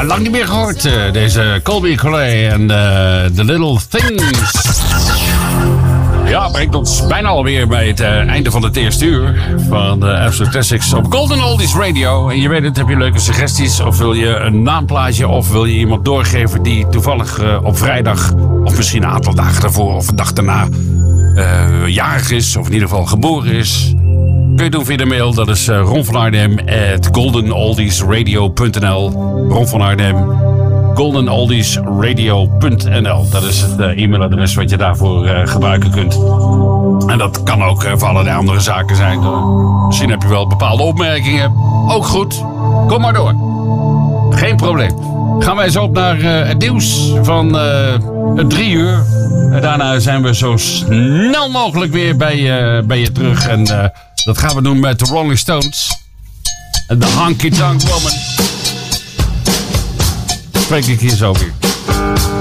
Ja, lang niet meer gehoord. Deze Colby Collet en The Little Things. Ja, brengt ons bijna alweer bij het einde van het eerste uur van de Absolute Classics op Golden Oldies Radio. En je weet het, heb je leuke suggesties of wil je een naamplaatje of wil je iemand doorgeven die toevallig op vrijdag of misschien een aantal dagen daarvoor of een dag daarna jarig is of in ieder geval geboren is. Kun je doen via de mail, dat is Ron van Arnhem @goldenoldiesradio.nl. Ron van Arnhem, goldenoldiesradio.nl. Dat is het e-mailadres wat je daarvoor gebruiken kunt. En dat kan ook voor allerlei andere zaken zijn. Misschien heb je wel bepaalde opmerkingen. Ook goed, kom maar door. Geen probleem. Gaan wij zo op naar het nieuws van 3 uur. En daarna zijn we zo snel mogelijk weer bij je terug. En dat gaan we doen met de Rolling Stones. En de Honky Tonk Woman. Spreek ik hier zo weer.